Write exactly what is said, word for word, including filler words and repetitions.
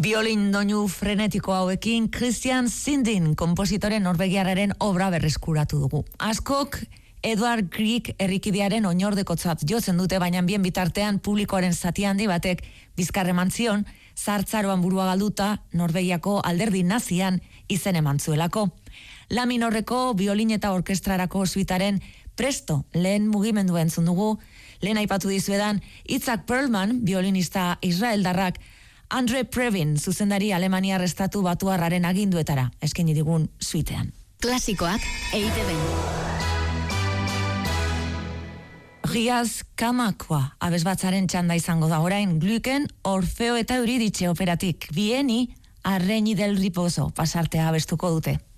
Biolin doinu frenetiko hauekin Christian Sinding konpositore norvegiarraren obra berreskuratu dugu. Askok Edward Grieg herrikidearen oinordekotzat jotzen dute, baina bien bitartean publikoaren zati handi batek bizkar eman zion, zartzaroan burua galduta Norvegiako alderdi nazian izen eman zuelako. La minorreko biolin eta orkestrarako suitaren Presto lehen mugimendua entzun dugu, lehen aipatu dizuedan Itzhak Perlman, biolinista israeldarrak, Andre Previn, zuzendari Alemania estatu batuarraren aginduetara eskaini digun suitean. Klasikoak E I Te Ben. Riaz Kamakoa abesbatzaren txanda izango da orain, Glucken, Orfeo eta Euridice operatik, Bieni, Arreni del Riposo pasartea abestuko dute.